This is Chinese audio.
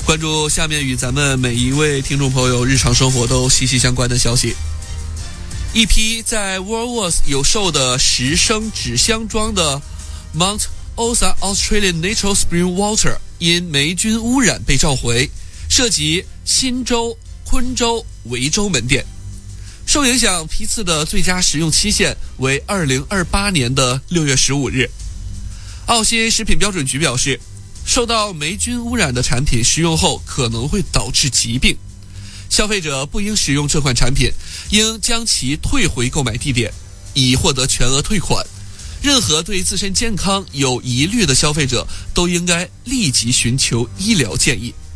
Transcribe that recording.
关注下面与咱们每一位听众朋友日常生活都息息相关的消息。一批在 Woolworths 有售的10升纸箱装的 Mount Osa Australian Natural Spring Water 因霉菌污染被召回，涉及新州、昆州、维州门店。受影响批次的最佳使用期限为2028年的6月15日。澳新食品标准局表示，受到霉菌污染的产品食用后可能会导致疾病，消费者不应使用这款产品，应将其退回购买地点，以获得全额退款。任何对自身健康有疑虑的消费者都应该立即寻求医疗建议。